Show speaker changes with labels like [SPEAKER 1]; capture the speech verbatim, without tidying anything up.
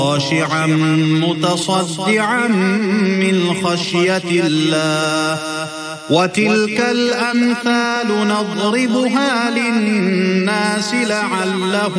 [SPEAKER 1] خاشعا متصدعا من خشية الله وتلك الأمثال نضربها للناس لعلهم